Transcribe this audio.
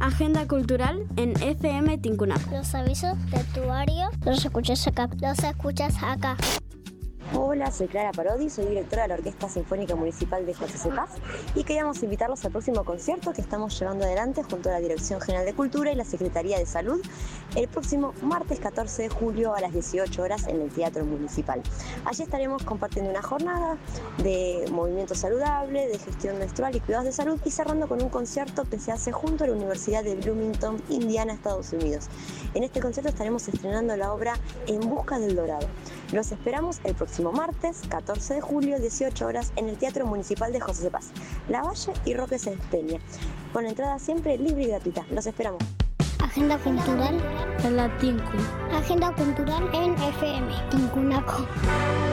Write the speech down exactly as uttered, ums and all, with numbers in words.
Agenda cultural en F M Tincunaco. Los avisos de tu área los escuchas acá. Los escuchas acá. Hola, soy Clara Parodi, soy directora de la Orquesta Sinfónica Municipal de José Cepaz y queríamos invitarlos al próximo concierto que estamos llevando adelante junto a la Dirección General de Cultura y la Secretaría de Salud el próximo martes catorce de julio a las dieciocho horas en el Teatro Municipal. Allí estaremos compartiendo una jornada de movimiento saludable, de gestión menstrual y cuidados de salud y cerrando con un concierto que se hace junto a la Universidad de Bloomington, Indiana, Estados Unidos. En este concierto estaremos estrenando la obra En Busca del Dorado. Los esperamos el próximo martes, catorce de julio, dieciocho horas, en el Teatro Municipal de José Cepaz, Lavalle y Roque Sáenz Peña. Con entrada siempre libre y gratuita. Los esperamos. Agenda cultural en la Tincu. Agenda cultural en F M Tincunaco.